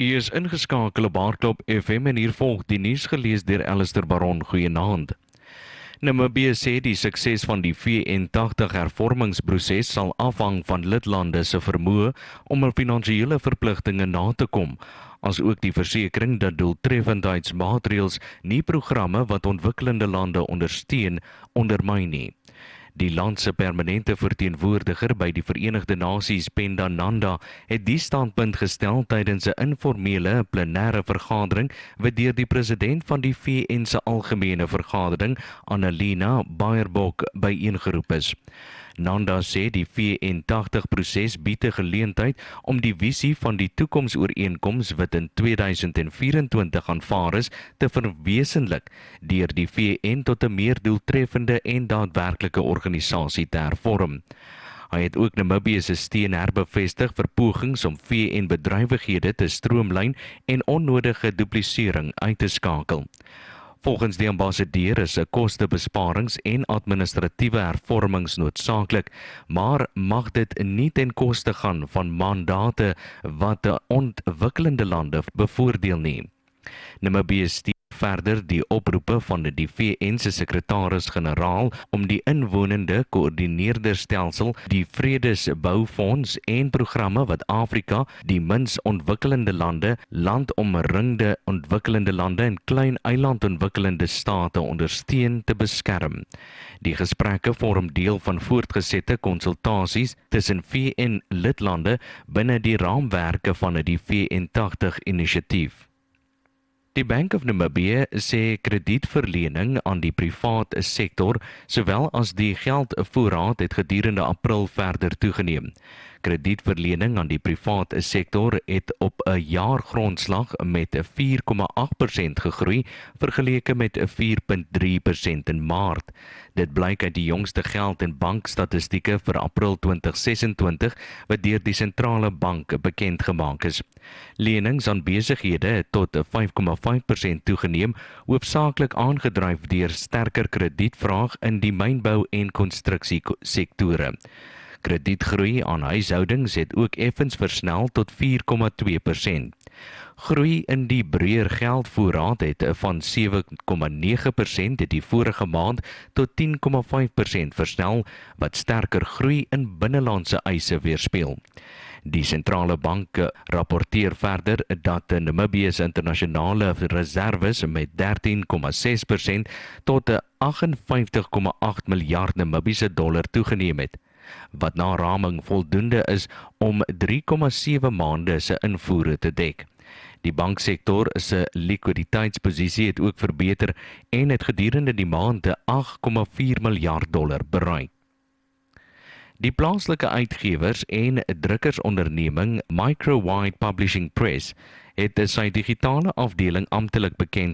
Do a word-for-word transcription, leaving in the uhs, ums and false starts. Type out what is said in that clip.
U is ingeskakel op Hardklop F M en hier volg die nuus gelees deur Alistair Baron. Goeienaand. Namibië sê die sukses van die V N agtig hervormingsproses sal afhang van lidlande se vermoë om hul finansiële verpligtinge na te kom, asook die versekering dat doeltreffendheidsmaatreëls nie programme wat ontwikkelende lande ondersteun ondermyn nie. Die land se permanente verteenwoordiger by die Verenigde Nasies, Penda Nanda, het die standpunt gestel tydens 'n informele plenêre vergadering wat deur die president van die V N se algemene vergadering, Annalena Baerbock, byeengeroep is. Nanda sê die V N agtig proses bied 'n geleentheid om die visie van die toekomsooreenkoms wat in tweeduisend vyf-en-twintig aanvaar is, te verwesenlik deur die V N tot 'n meer doeltreffende en daadwerklike organisasie te hervorm. Hy het ook Namibië se steun herbevestig vir pogings om V N-bedrywighede te stroomlyn en onnodige duplisering uit te skakel. Volgens die ambassadeur is 'n kostebesparings en administratiewe hervormings noodsaaklik, maar mag dit nie ten koste gaan van mandate wat die ontwikkelende lande bevoordeel nie. Namibië steun verder die oproepe van die V N se sekretaris-generaal om die inwonende koördineerderstelsel, die Vredesboufonds en programme wat Afrika, die mins ontwikkelende lande, landomringde ontwikkelende lande en klein eilandontwikkelende state ondersteun te beskerm. Die gesprekke vorm deel van voortgesette konsultasies tussen V N-lidlande binne die raamwerke van die V N agtig inisiatief. Die Bank of Namibia sê kredietverlening aan die privaat sektor, sowel as die geldvoorraad het gedurende April verder toegeneem. Kredietverlening aan die privaat sektor het op 'n jaargrondslag met vier komma agt persent gegroei, vergeleke met vier komma drie persent in Maart. Dit blyk uit die jongste geld- en bankstatistieke vir April twintig sesentwintig wat deur die sentrale bank bekend gemaak is. Lenings aan besighede het tot vyf komma vyf persent toegeneem, hoofsaaklik aangedryf deur sterker kredietvraag in die mynbou en konstruksiesektore. Kredietgroei aan huishoudings het ook effens versnel tot vier komma twee persent. Groei in die breër geldvoorraad het van sewe komma nege persent die vorige maand tot tien komma vyf persent versnel, wat sterker groei in binnelandse eise weerspieël. Die sentrale bank rapporteer verder dat Namibië se internasionale reserves met dertien komma ses persent tot agt en vyftig komma agt miljard Namibiese dollar toegeneem het, wat na raming voldoende is om drie komma sewe maande se invoere te dek. Die banksektor se likwiditeitsposisie het ook verbeter en het gedurende die maand agt komma vier miljard dollar bereik. Die plaaslike uitgewers en drukkersonderneming Microwide Publishing Press het sy digitale afdeling amptelik bekend